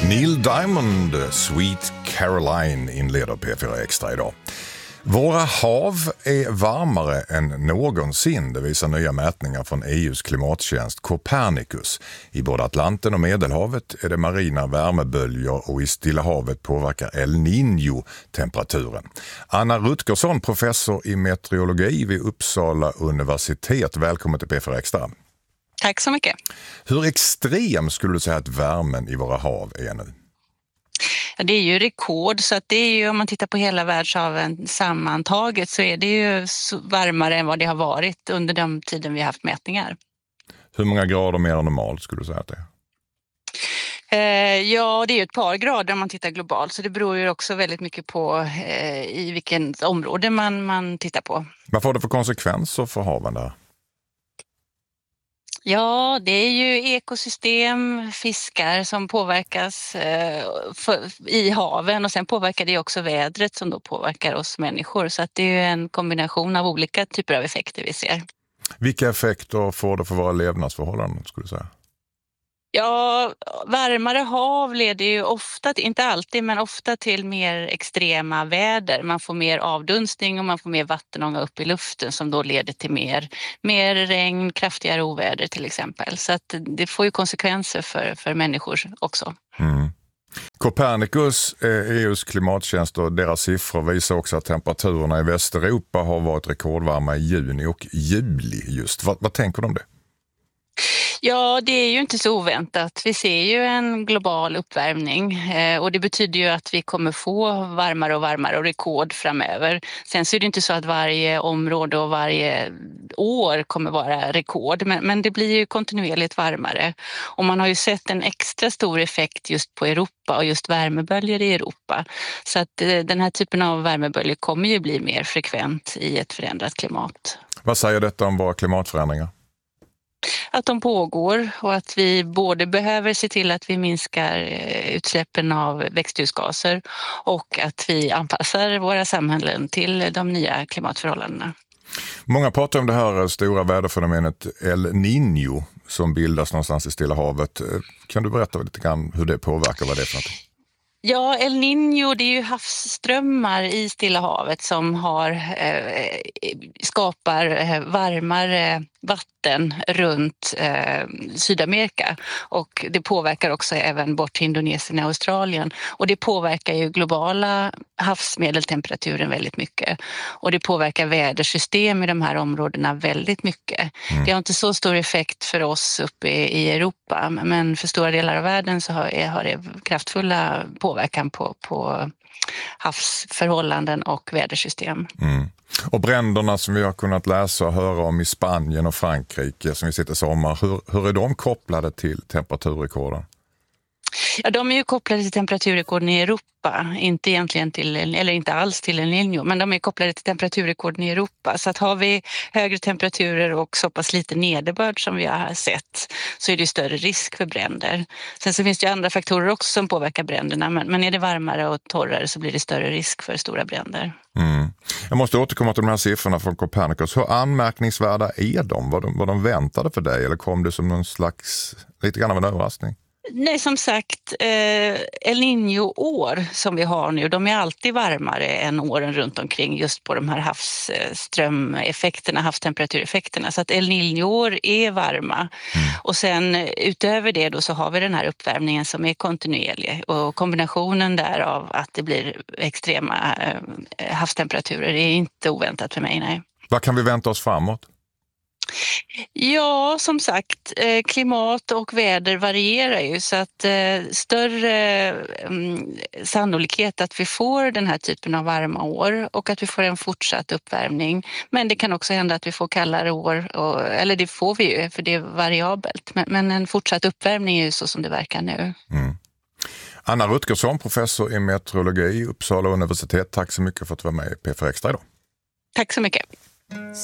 Neil Diamond, Sweet Caroline inleder P4 Extra idag. Våra hav är varmare än någonsin, det visar nya mätningar från EUs klimattjänst Copernicus. I både Atlanten och Medelhavet är det marina värmeböljor och i Stilla havet påverkar El Niño temperaturen. Anna Rutgersson, professor i meteorologi vid Uppsala universitet. Välkommen till P4 Extra. Tack så mycket. Hur extrem skulle du säga att värmen i våra hav är nu? Ja, det är ju rekord, så att det är ju, om man tittar på hela världshaven sammantaget, så är det ju varmare än vad det har varit under de tiden vi har haft mätningar. Hur många grader mer än normalt skulle du säga att det är? Ja, det är ju ett par grader om man tittar globalt, så det beror ju också väldigt mycket på i vilken område man tittar på. Vad får det för konsekvenser för haven där? Ja, det är ju ekosystem, fiskar som påverkas i haven, och sen påverkar det också vädret som då påverkar oss människor. Så att det är ju en kombination av olika typer av effekter vi ser. Vilka effekter får det för våra levnadsförhållanden skulle du säga? Ja, varmare hav leder ju ofta, inte alltid, men ofta till mer extrema väder. Man får mer avdunstning och man får mer vattenånga upp i luften som då leder till mer regn, kraftigare oväder till exempel. Så att det får ju konsekvenser för människor också. Mm. Copernicus, EUs klimattjänst, och deras siffror visar också att temperaturerna i Västeuropa har varit rekordvarma i juni och juli just. Vad tänker du om det? Ja, det är ju inte så oväntat. Vi ser ju en global uppvärmning och det betyder ju att vi kommer få varmare och varmare och rekord framöver. Sen så är det inte så att varje område och varje år kommer vara rekord, men det blir ju kontinuerligt varmare. Och man har ju sett en extra stor effekt just på Europa och just värmeböljor i Europa. Så att den här typen av värmeböljor kommer ju bli mer frekvent i ett förändrat klimat. Vad säger detta om våra klimatförändringar? Att de pågår och att vi både behöver se till att vi minskar utsläppen av växthusgaser och att vi anpassar våra samhällen till de nya klimatförhållandena. Många pratar om det här stora väderfenomenet El Niño som bildas någonstans i Stilla havet. Kan du berätta lite grann hur det påverkar, vad det är för något? Ja, El Niño, det är ju havsströmmar i Stilla havet som skapar varmare vatten runt Sydamerika, och det påverkar också även bort till Indonesien och Australien, och det påverkar ju globala havsmedeltemperaturen väldigt mycket, och det påverkar vädersystem i de här områdena väldigt mycket. Det har inte så stor effekt för oss uppe i Europa, men för stora delar av världen så har det kraftfulla påverkan på havsförhållanden och vädersystem. Mm. Och bränderna som vi har kunnat läsa och höra om i Spanien och Frankrike som vi sitter i sommar, hur är de kopplade till temperaturrekorden? Ja, de är ju kopplade till temperaturrekorden i Europa, inte alls till El Niño, men de är kopplade till temperaturrekorden i Europa. Så att har vi högre temperaturer och så pass lite nederbörd som vi har sett, så är det större risk för bränder. Sen så finns det ju andra faktorer också som påverkar bränderna, men är det varmare och torrare så blir det större risk för stora bränder. Mm. Jag måste återkomma till de här siffrorna från Copernicus. Hur anmärkningsvärda är de? Var de väntade för dig, eller kom det som någon slags, lite grann av en överraskning? Nej, som sagt, El Niño-år som vi har nu, de är alltid varmare än åren runt omkring just på de här havsströmeffekterna, havstemperatureffekterna. Så att El Niño-år är varma. Och sen utöver det då så har vi den här uppvärmningen som är kontinuerlig, och kombinationen därav att det blir extrema havstemperaturer är inte oväntat för mig, nej. Vad kan vi vänta oss framåt? Ja, som sagt, klimat och väder varierar ju, så att större sannolikhet att vi får den här typen av varma år och att vi får en fortsatt uppvärmning. Men det kan också hända att vi får kallare år, eller det får vi ju för det är variabelt. Men en fortsatt uppvärmning är ju så som det verkar nu. Mm. Anna Rutgersson, professor i meteorologi i Uppsala universitet. Tack så mycket för att du var med i P4 Extra idag. Tack så mycket.